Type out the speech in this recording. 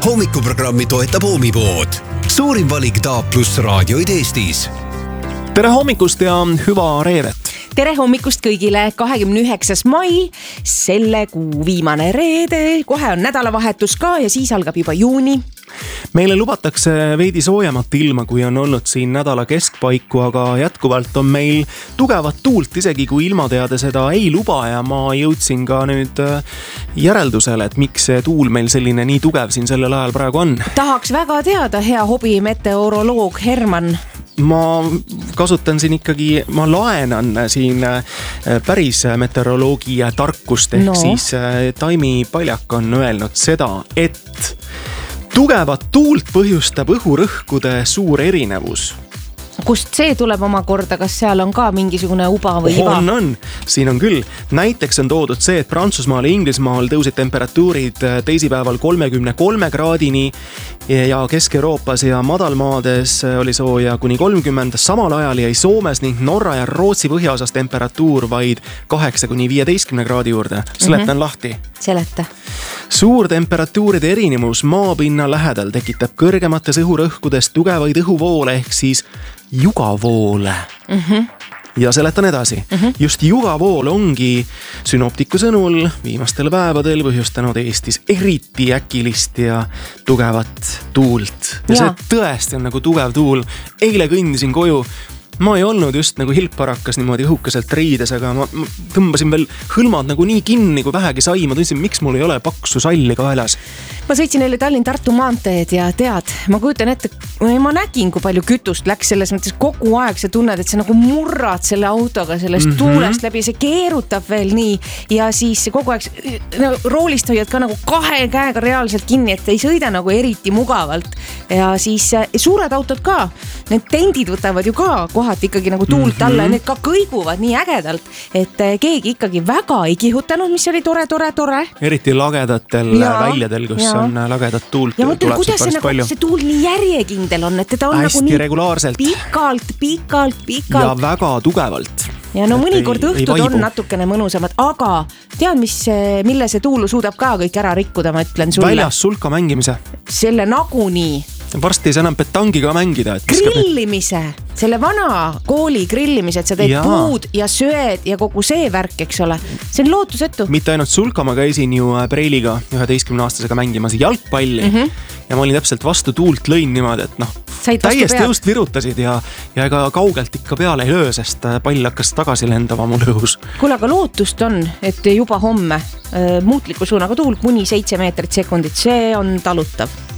Hommikuprogrammi toetab Oomipood. Suurim valik DAB+ raadioid Eestis. Tere hommikust ja hüva reedet! Tere hommikust kõigile, 29. mai, selle kuu viimane reede, kohe on nädalavahetus ka ja siis algab juba juuni. Meile lubatakse veidi soojemat ilma, kui on olnud siin nädala keskpaiku, aga jätkuvalt on meil tugevat tuult, isegi kui ilmateade seda ei luba ja ma jõudsin ka nüüd järeldusele, et miks see tuul meil selline nii tugev siin sellel ajal praegu on. Tahaks väga teada, hea hobimeteoroloog Herman. Ma kasutan siin ikkagi, ma laenan siin päris meteoroloogi tarkust, ehk siis Taimi Paljak on öelnud seda, et tugevat tuult põhjustab õhurõhkude suur erinevus. Kust see tuleb omakorda, kas seal on ka mingisugune uba või iba? On, siin on küll. Näiteks on toodud see, et Prantsusmaal ja Inglismaal tõusid temperatuurid teisipäeval 33 kraadini ja Kesk-Euroopas ja madalmaades oli sooja kuni 30, samal ajal jäi Soomes ning Norra ja Rootsi põhjaosas temperatuur vaid 8 kuni 15 kraadi juurde. Seletan lahti. Seleta. Suur temperatuuride erinevus maapinna lähedal tekitab kõrgemates õhurõhkudes tugevaid õhuvoole ehk siis jugavoole. Ja seletan edasi. Just jugavool ongi synoptiku sõnul viimastel päevadel põhjustanud Eestis eriti äkilist ja tugevat tuult. Ja see tõesti on nagu tugev tuul. Eile kõndisin koju. Ma ei olnud just nagu hilpparakas niimoodi õhukeselt riides, aga ma tõmbasin veel hõlmad nagu nii kinni, kui vähegi sai. Ma tundsin, miks mul ei ole paksu salli kaelas. Ma sõitsin eile Tallinn-Tartu maanteed ja tead, ma kujutan ette, ma nägin, kui palju kütust läks selles mõttes kogu aeg. Sa tunned, et sa nagu murrad selle autoga sellest tuulest läbi, see keerutab veel nii ja siis kogu aeg roolist hoiad ka nagu kahe käega reaalselt kinni, et ei sõida nagu eriti mugavalt. Ja siis suured autod ka, need tendid võtavad ju ka kohati ikkagi nagu tuult alla ja need ka kõiguvad nii ägedalt, et keegi ikkagi väga ei kihutanud, mis oli tore. Eriti lagedatel väljadel, kus on lagedat tuult. Ja mõtle, kuidas see tuul nii järjekindel on, et teda on hästi nagu nii regulaarselt. Pikalt. Ja väga tugevalt. Ja no mõnikord õhtud on natukene mõnusamad, aga tead, mille see tuulu suudab ka kõik ära rikkuda, ma ütlen sulle. Väljas sulka mängimise. Selle nagunii. Varsti ei saa enam petangiga mängida. Grillimise, selle vana kooli grillimise, et sa teed puud ja sööd ja kogu see värk, eks ole. See on lootusetu. Mitte ainult sulka, ma käisin ju Preiliga 11-aastasega mängimas jalgpalli ja ma olin täpselt vastu tuult lõin niimoodi, et täiesti õust virutasid ja ega kaugelt ikka peale ei löö, sest pall hakkas tagasi lendama mul õhus. Kuule, aga lootust on, et juba homme muutliku suunaga tuul kuni 7 meetrit sekundit, see on talutav.